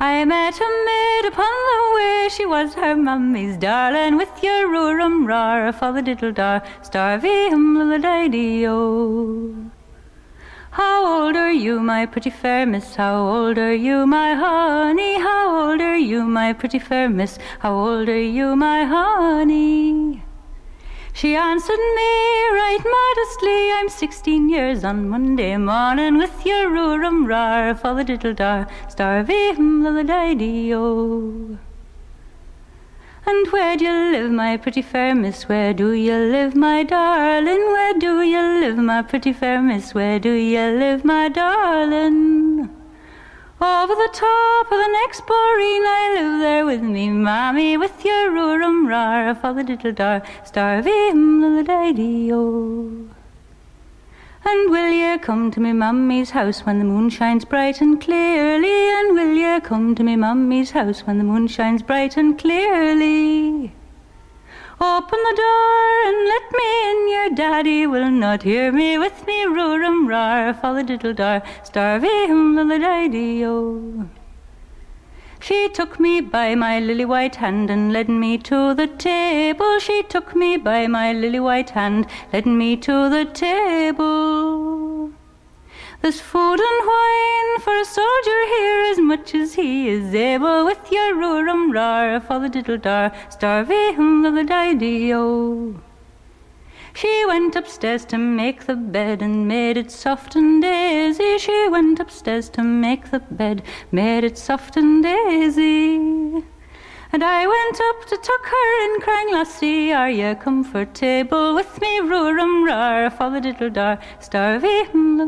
I met a maid upon the way, she was her mummy's darling, with your roo-rum rar, father diddle dar, starvy-hum lily-lady-o. How old are you, my pretty fair miss? How old are you, my honey? How old are you, my pretty fair miss? How old are you, my honey? She answered me right modestly, I'm 16 years on Monday morning, with your roo-rum rar, father diddle dar, starvy-hum lily-lady-o. And where do you live, my pretty fair miss? Where do you live, my darling? Where do you live, my pretty fair miss? Where do you live, my darling? Over the top of the next boreen, I live there with me mammy, with your roo-rum rar, father diddle dar, starvy-hum lily-lady-o. And will ye come to me mummy's house when the moon shines bright and clearly? And will ye come to me mummy's house when the moon shines bright and clearly? Open the door and let me in, your daddy will not hear me, with me roo-rum rar, father diddle dar, starvy-hum lily-lady-o. She took me by my lily-white hand and led me to the table. She took me by my lily-white hand, led me to the table. There's food and wine for a soldier here, as much as he is able, with your roo-rum rar, father diddle dar, starvy-hum lily-lady-o. She went upstairs to make the bed and made it soft and daisy. She went upstairs to make the bed, made it soft and daisy. And I went up to tuck her in, crying, lassie, are you comfortable with me, roo-rum rar, father diddle dar, starvy-hum